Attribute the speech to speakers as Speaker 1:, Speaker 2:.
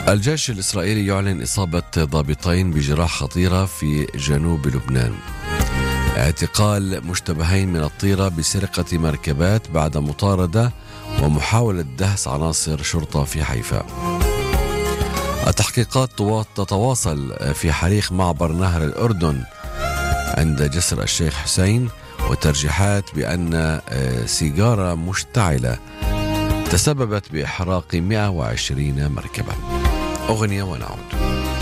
Speaker 1: الجيش الإسرائيلي يعلن إصابة ضابطين بجراح خطيرة في جنوب لبنان. اعتقال مشتبهين من الطيرة بسرقة مركبات بعد مطاردة ومحاولة دهس عناصر شرطة في حيفا. التحقيقات تتواصل في حريق معبر نهر الأردن عند جسر الشيخ حسين، وترجيحات بأن سيجارة مشتعلة تسببت بإحراق 120 مركبة. أغنية ونعود.